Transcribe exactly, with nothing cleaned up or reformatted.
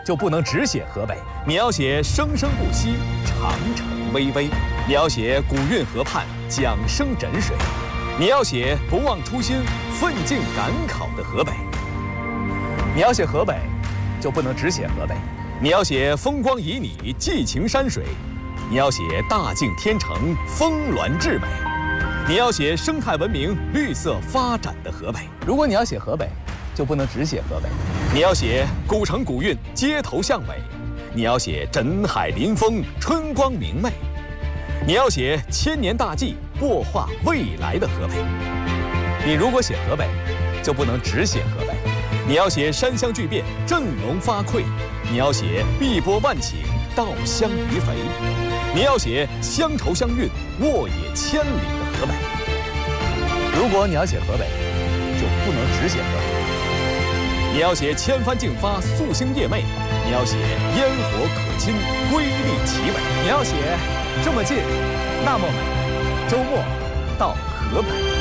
就不能只写河北。你要写生生不息，长城巍巍；你要写古运河畔，桨声枕水；你要写不忘初心，奋进赶考的河北。你要写河北，就不能只写河北。你要写风光旖旎，寄情山水；你要写大境天成，峰峦至美；你要写生态文明、绿色发展的河北。如果你要写河北，就不能只写河北。你要写古城古韵，街头巷尾；你要写枕海临风，春光明媚；你要写千年大计，擘画未来的河北。你如果写河北，就不能只写河北。你要写山乡巨变，振聋发聩；你要写碧波万顷，稻香鱼肥；你要写乡愁乡韵，沃野千里的河北。如果你要写河北，就不能只写河北。你要写千帆竞发，夙兴夜寐；你要写烟火可亲，瑰丽奇美；你要写这么近，那么美。周末到河北。